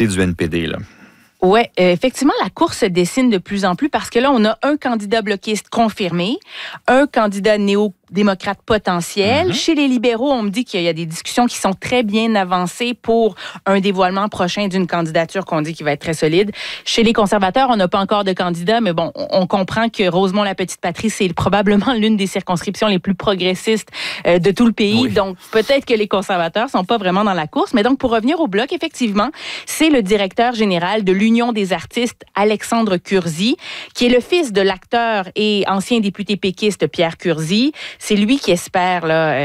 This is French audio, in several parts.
côté du NPD, là. Oui, effectivement, la course se dessine de plus en plus parce que là, on a un candidat bloquiste confirmé, un candidat néo-démocrate potentiel. Chez les libéraux, on me dit qu'il y a des discussions qui sont très bien avancées pour un dévoilement prochain d'une candidature qu'on dit qui va être très solide. Chez les conservateurs, on n'a pas encore de candidat, mais bon, on comprend que Rosemont-la-Petite-Patrie, c'est probablement l'une des circonscriptions les plus progressistes de tout le pays. Oui. Donc, peut-être que les conservateurs sont pas vraiment dans la course. Mais donc, pour revenir au bloc, effectivement, c'est le directeur général de l'Union des artistes, Alexandre Curzi, qui est le fils de l'acteur et ancien député péquiste Pierre Curzi. C'est lui qui espère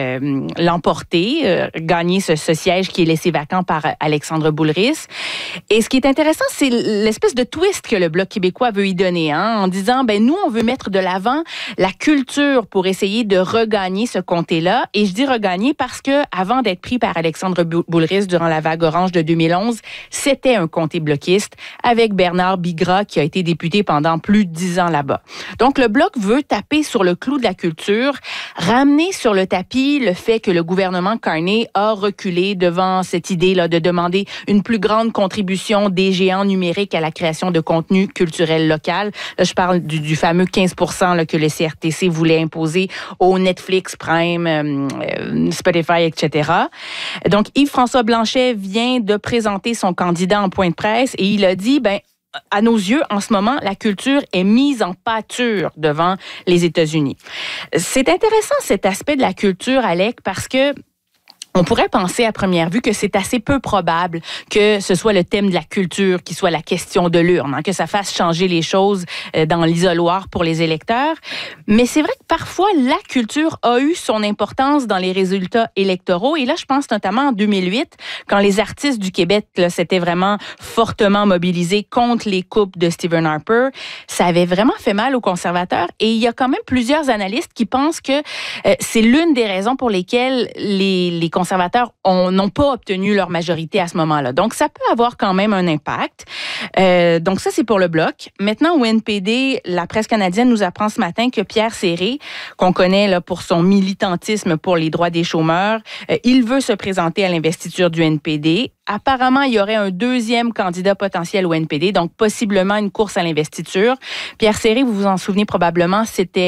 l'emporter, gagner ce siège qui est laissé vacant par Alexandre Boulris. Et ce qui est intéressant, c'est l'espèce de twist que le Bloc québécois veut y donner, en disant, nous, on veut mettre de l'avant la culture pour essayer de regagner ce comté-là. Et je dis regagner parce que avant d'être pris par Alexandre Boulris durant la vague orange de 2011, c'était un comté bloquiste, avec Bernard Bigra, qui a été député pendant plus de 10 ans là-bas. Donc, le Bloc veut taper sur le clou de la culture, ramener sur le tapis le fait que le gouvernement Carney a reculé devant cette idée-là de demander une plus grande contribution des géants numériques à la création de contenu culturel local. Là, je parle du fameux 15% que le CRTC voulait imposer au Netflix, Prime, Spotify, etc. Donc, Yves-François Blanchet vient de présenter son candidat en point de presse et il a dit, à nos yeux, en ce moment, la culture est mise en pâture devant les États-Unis. C'est intéressant cet aspect de la culture, Alec, parce que on pourrait penser à première vue que c'est assez peu probable que ce soit le thème de la culture qui soit la question de l'urne, que ça fasse changer les choses dans l'isoloir pour les électeurs. Mais c'est vrai que parfois, la culture a eu son importance dans les résultats électoraux. Et là, je pense notamment en 2008, quand les artistes du Québec s'étaient vraiment fortement mobilisés contre les coupes de Stephen Harper. Ça avait vraiment fait mal aux conservateurs. Et il y a quand même plusieurs analystes qui pensent que c'est l'une des raisons pour lesquelles les conservateurs n'ont pas obtenu leur majorité à ce moment-là. Donc, ça peut avoir quand même un impact. Donc, ça, c'est pour le Bloc. Maintenant, au NPD, la presse canadienne nous apprend ce matin que Pierre Serré, qu'on connaît là, pour son militantisme pour les droits des chômeurs, il veut se présenter à l'investiture du NPD. Apparemment, il y aurait un deuxième candidat potentiel au NPD, donc possiblement une course à l'investiture. Pierre Serré, vous vous en souvenez probablement,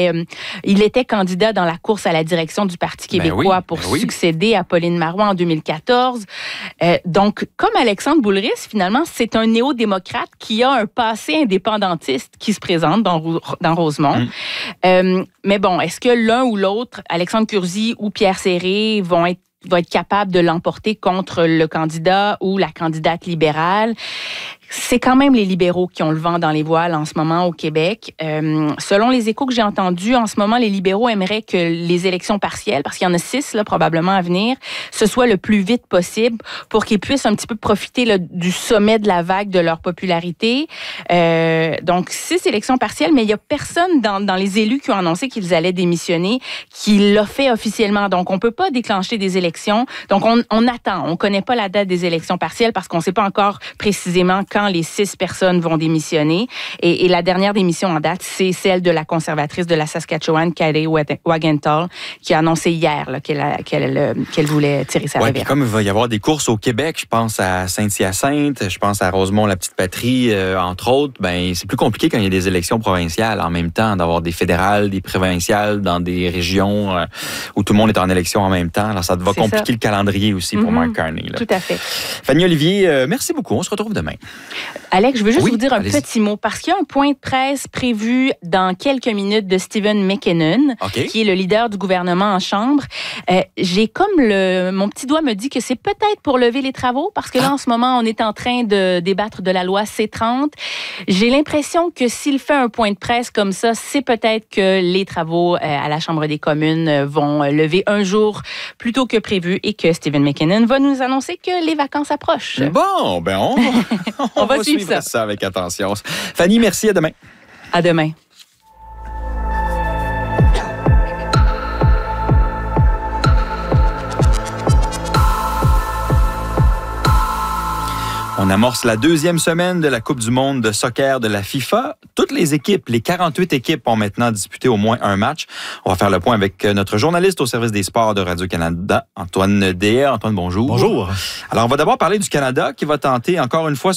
il était candidat dans la course à la direction du Parti québécois pour succéder à Pauline Marois en 2014. Donc, comme Alexandre Boulris, finalement, c'est un néo-démocrate qui a un passé indépendantiste qui se présente dans Rosemont. Mais bon, est-ce que l'un ou l'autre, Alexandre Curzi ou Pierre Serré, va être capable de l'emporter contre le candidat ou la candidate libérale? C'est quand même les libéraux qui ont le vent dans les voiles en ce moment au Québec. Selon les échos que j'ai entendus, en ce moment, les libéraux aimeraient que les élections partielles, parce qu'il y en a 6 là, probablement à venir, ce soit le plus vite possible pour qu'ils puissent un petit peu profiter là, du sommet de la vague de leur popularité. Donc, 6 élections partielles, mais il n'y a personne dans les élus qui ont annoncé qu'ils allaient démissionner qui l'a fait officiellement. Donc, on ne peut pas déclencher des élections. Donc, on attend. On ne connaît pas la date des élections partielles parce qu'on ne sait pas encore précisément quand les 6 personnes vont démissionner. Et la dernière démission en date, c'est celle de la conservatrice de la Saskatchewan, Kari Wagenthal, qui a annoncé hier là, qu'elle voulait tirer sa révérence. Comme il va y avoir des courses au Québec, je pense à Saint-Hyacinthe, je pense à Rosemont-la-Petite-Patrie, entre autres, c'est plus compliqué quand il y a des élections provinciales en même temps, d'avoir des fédérales, des provinciales dans des régions où tout le monde est en élection en même temps. Alors, ça va compliquer le calendrier aussi pour Mark Carney. Là. Tout à fait. Fanny Olivier, merci beaucoup. On se retrouve demain. Alex, je veux juste vous dire un petit mot, parce qu'il y a un point de presse prévu dans quelques minutes de Stephen McKinnon, qui est le leader du gouvernement en Chambre. J'ai comme mon petit doigt me dit que c'est peut-être pour lever les travaux, parce que là, en ce moment, on est en train de débattre de la loi C-30. J'ai l'impression que s'il fait un point de presse comme ça, c'est peut-être que les travaux à la Chambre des communes vont lever un jour plus tôt que prévu et que Stephen McKinnon va nous annoncer que les vacances approchent. Bon, on va suivre ça avec attention. Fanny, merci. À demain. À demain. On amorce la 2e semaine de la Coupe du monde de soccer de la FIFA. Toutes les équipes, les 48 équipes ont maintenant disputé au moins un match. On va faire le point avec notre journaliste au service des sports de Radio-Canada, Antoine Deher. Antoine, bonjour. Bonjour. Alors, on va d'abord parler du Canada qui va tenter encore une fois